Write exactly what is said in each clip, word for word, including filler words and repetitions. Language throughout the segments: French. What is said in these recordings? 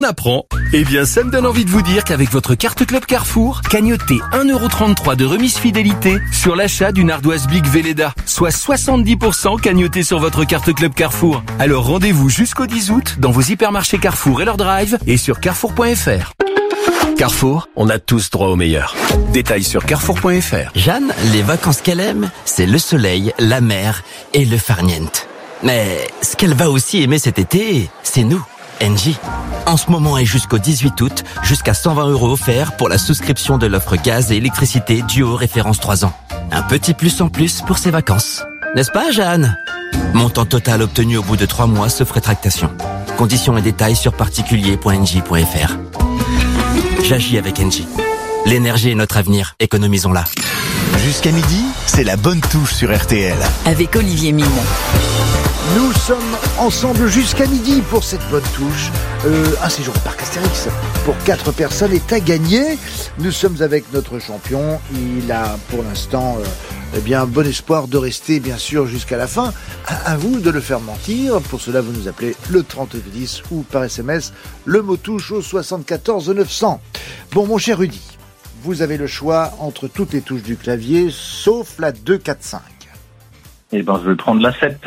On apprend. Eh bien, ça me donne envie de vous dire qu'avec votre carte Club Carrefour, cagnotez un euro trente-trois de remise fidélité sur l'achat d'une ardoise Big Velleda, soit soixante-dix pour cent cagnoté sur votre carte Club Carrefour. Alors rendez-vous jusqu'au dix août dans vos hypermarchés Carrefour et leur drive et sur carrefour point f r. Carrefour, on a tous droit au meilleur. Détails sur carrefour point f r. Jeanne, les vacances qu'elle aime, c'est le soleil, la mer et le farniente. Mais ce qu'elle va aussi aimer cet été, c'est nous, Engie. En ce moment et jusqu'au dix-huit août, jusqu'à cent vingt euros offerts pour la souscription de l'offre gaz et électricité duo référence trois ans. Un petit plus en plus pour ses vacances. N'est-ce pas, Jeanne? Montant total obtenu au bout de trois mois sauf rétractation. Conditions et détails sur particulier point engie point f r. J'agis avec Engie. L'énergie est notre avenir, économisons-la. Jusqu'à midi, c'est la bonne touche sur R T L. Avec Olivier Mine. Nous sommes ensemble jusqu'à midi pour cette bonne touche. Euh, un séjour au parc Astérix pour quatre personnes est à gagner. Nous sommes avec notre champion. Il a pour l'instant euh, eh bien, bon espoir de rester bien sûr jusqu'à la fin. À, à vous de le faire mentir. Pour cela, vous nous appelez le trente-deux dix ou par S M S le mot touche au soixante-quatorze neuf cents. Bon, mon cher Rudy, vous avez le choix entre toutes les touches du clavier sauf la deux, quatre, cinq. Eh ben, je vais prendre la sept.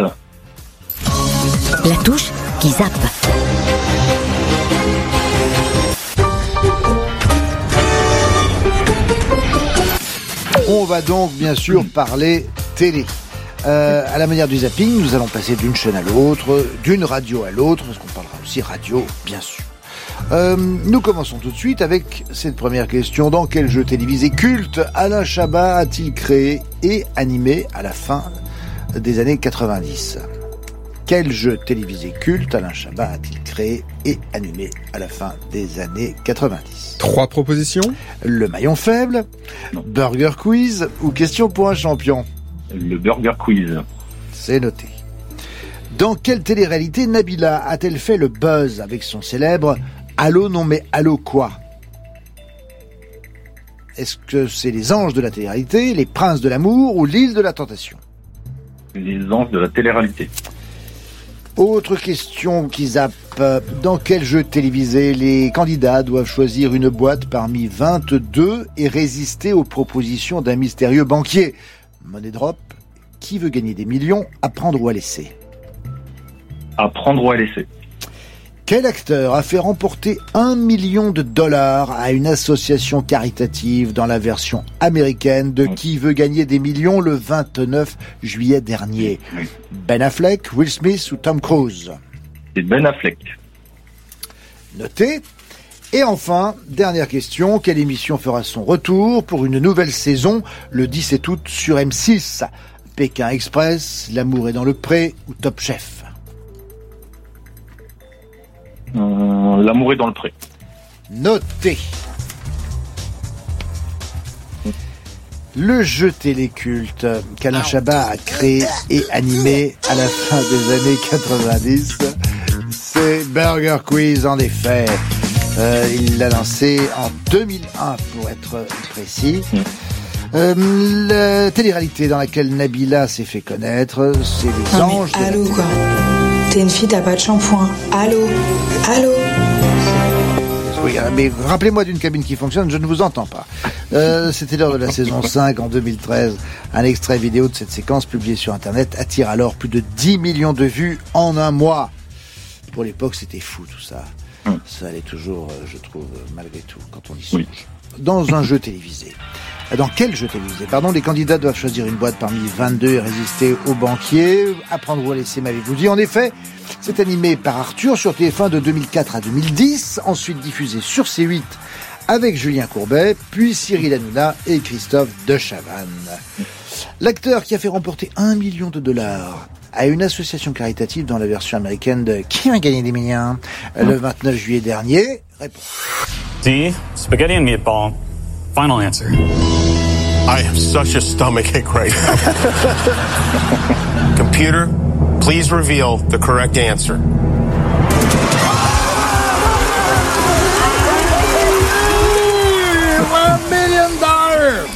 La touche qui zappe. On va donc bien sûr parler télé. Euh, à la manière du zapping, nous allons passer d'une chaîne à l'autre, d'une radio à l'autre, parce qu'on parlera aussi radio, bien sûr. Euh, nous commençons tout de suite avec cette première question. Dans quel jeu télévisé culte Alain Chabat a-t-il créé et animé à la fin des années quatre-vingt-dix? Quel jeu télévisé culte Alain Chabat a-t-il créé et animé à la fin des années quatre-vingt-dix? Trois propositions. Le maillon faible, Non. Burger Quiz ou question pour un champion? Le Burger Quiz. C'est noté. Dans quelle télé-réalité Nabila a-t-elle fait le buzz avec son célèbre « Allô, non mais allô quoi » Est-ce que c'est les anges de la télé-réalité, les princes de l'amour ou l'île de la tentation? Les anges de la télé-réalité. Autre question qui zappe. Dans quel jeu télévisé les candidats doivent choisir une boîte parmi vingt-deux et résister aux propositions d'un mystérieux banquier? Money drop. Qui veut gagner des millions, à prendre ou à laisser? À prendre ou à laisser. Quel acteur a fait remporter un million de dollars à une association caritative dans la version américaine de Qui veut gagner des millions le vingt-neuf juillet dernier? Oui. Ben Affleck, Will Smith ou Tom Cruise? C'est Ben Affleck. Noté. Et enfin, dernière question, quelle émission fera son retour pour une nouvelle saison le dix-sept août sur M six? Pékin Express, L'amour est dans le pré ou Top Chef? Euh, L'amour est dans le pré. Noté. Le jeu téléculte qu'Alain Chabat a créé et animé à la fin des années quatre-vingt-dix, c'est Burger Quiz en effet. Euh, il l'a lancé en deux mille un pour être précis. Mmh. Euh, la télé-réalité dans laquelle Nabila s'est fait connaître, c'est les Non anges. mais de allô la... quoi. T'es une fille, t'as pas de shampoing. Allô. Allô. Oui, mais rappelez-moi d'une cabine qui fonctionne, je ne vous entends pas. Euh, c'était lors de la saison cinq en deux mille treize. Un extrait vidéo de cette séquence publié sur Internet attire alors plus de dix millions de vues en un mois. Pour l'époque, c'était fou tout ça. Hum. Ça allait toujours, euh, je trouve, euh, malgré tout, quand on y songe. Oui. Dans un jeu télévisé. Dans quel jeu télévisé Pardon, les candidats doivent choisir une boîte parmi vingt-deux et résister au banquier. Apprendre ou à laisser, m'avez-vous dit. En effet, c'est animé par Arthur sur T F un de deux mille quatre à deux mille dix, ensuite diffusé sur C huit avec Julien Courbet, puis Cyril Hanouna et Christophe de Chavannes. L'acteur qui a fait remporter un million de dollars à une association caritative dans la version américaine de Qui a gagné des millions le vingt-neuf juillet dernier. Réponse. D. Spaghetti and meatball. Final answer. I have such a stomachache right now. Computer, please reveal the correct answer. One million dollars!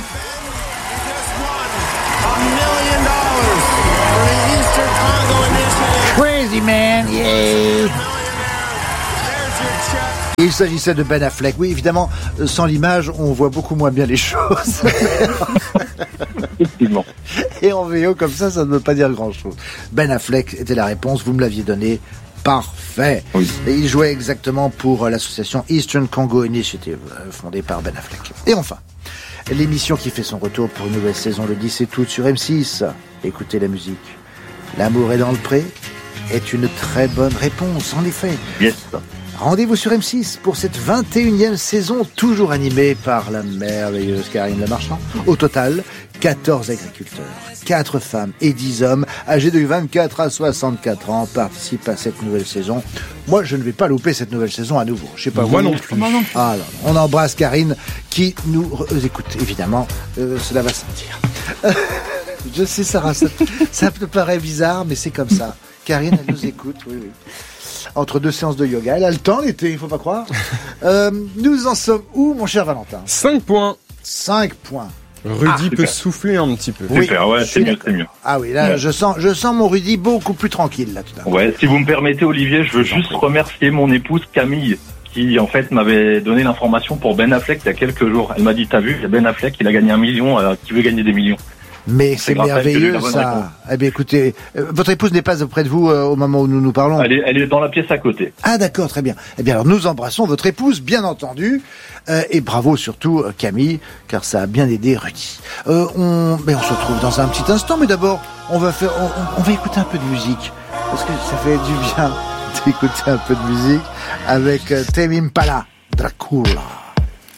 A million dollars for the Eastern Congo Initiative. Crazy man, yeah! Il s'agissait de Ben Affleck. Oui, évidemment, sans l'image, on voit beaucoup moins bien les choses. Effectivement. Et en V O, comme ça, ça ne veut pas dire grand-chose. Ben Affleck était la réponse, vous me l'aviez donné. Parfait. Oui. Et il jouait exactement pour l'association Eastern Congo Initiative, fondée par Ben Affleck. Et enfin, l'émission qui fait son retour pour une nouvelle saison le dix-sept août sur M six. Écoutez la musique. L'amour est dans le pré est une très bonne réponse, en effet. Yes. Rendez-vous sur M six pour cette vingt et unième saison, toujours animée par la merveilleuse Karine Le Marchand. Au total, quatorze agriculteurs, quatre femmes et dix hommes âgés de vingt-quatre à soixante-quatre ans participent à cette nouvelle saison. Moi, je ne vais pas louper cette nouvelle saison à nouveau. Je sais pas Moi vous. non plus. Moi non plus. Ah, non, non. On embrasse Karine qui nous re- écoute, évidemment. Euh, cela va sentir. Je sais, Sarah, ça, ça te paraît bizarre, mais c'est comme ça. Karine, elle nous écoute, oui, oui. Entre deux séances de yoga. Elle a le temps l'été, il faut pas croire. Euh, nous en sommes où, mon cher Valentin? cinq points. cinq points. Rudy Ah, peut souffler un petit peu. Oui. Super, ouais, c'est mieux, c'est mieux. Ah oui, là, Ouais. je sens, je sens mon Rudy beaucoup plus tranquille, là, tout à l'heure. Ouais, si vous me permettez, Olivier, je veux juste remercier mon épouse Camille, qui en fait m'avait donné l'information pour Ben Affleck il y a quelques jours. Elle m'a dit, t'as vu, il y a Ben Affleck, il a gagné un million, euh, qui veut gagner des millions. Mais c'est C'est grâce à elle que j'ai eu merveilleux, la bonne ça. réponse. Eh bien, écoutez, euh, votre épouse n'est pas auprès de vous euh, au moment où nous nous parlons. Elle est, elle est dans la pièce à côté. Ah d'accord, très bien. Eh bien alors nous embrassons votre épouse, bien entendu, euh, et bravo surtout euh, Camille, car ça a bien aidé Rudy. Euh, on, mais on se retrouve dans un petit instant, mais d'abord on va faire, on, on- on va écouter un peu de musique, parce que ça fait du bien d'écouter un peu de musique avec euh, Tame Impala, Dracula.